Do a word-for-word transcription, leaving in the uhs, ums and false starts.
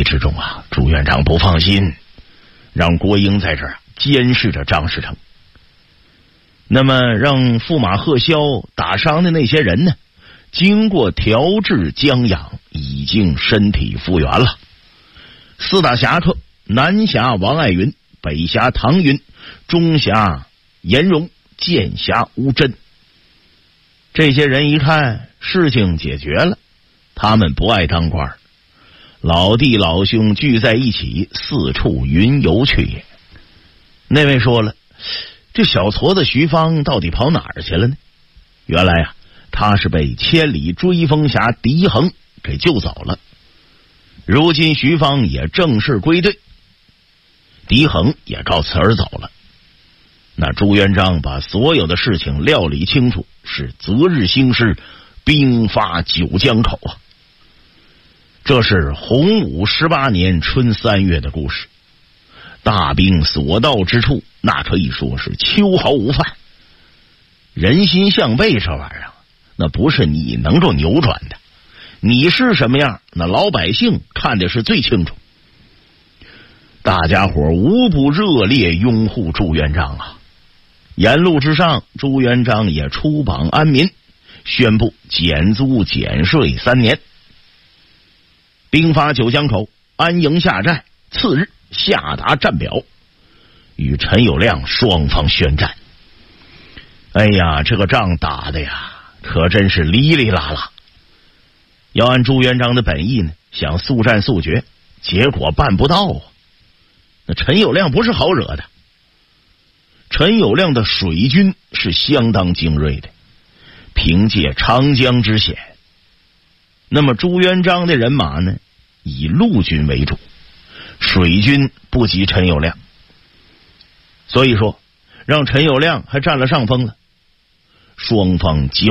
之中啊，朱元璋不放心，让郭英在这儿监视着张士诚。那么让驸马贺萧打伤的那些人呢，经过调治将养，已经身体复原了。四大侠客，南侠王爱云，北侠唐云，中侠颜荣，剑侠吴真。这些人一看事情解决了，他们不爱当官，老弟老兄聚在一起，四处云游去也。那位说了，这小矬子徐芳到底跑哪儿去了呢？原来啊，他是被千里追风侠狄恒给救走了。如今徐芳也正式归队，狄恒也告辞而走了。那朱元璋把所有的事情料理清楚，是择日兴师，兵发九江口啊。这是洪武十八年春三月的故事。大兵所到之处，那可以说是秋毫无犯。人心向背这玩意儿，那不是你能够扭转的。你是什么样，那老百姓看的是最清楚。大家伙无不热烈拥护朱元璋啊！沿路之上，朱元璋也出榜安民，宣布减租减税三年。兵发九江口，安营下寨，次日下达战表，与陈友谅双方宣战。哎呀，这个仗打的呀，可真是哩哩啦啦。要按朱元璋的本意呢，想速战速决，结果办不到啊。那陈友谅不是好惹的。陈友谅的水军是相当精锐的，凭借长江之险。那么朱元璋的人马呢，以陆军为主，水军不及陈友谅，所以说让陈友谅还占了上风了。双方交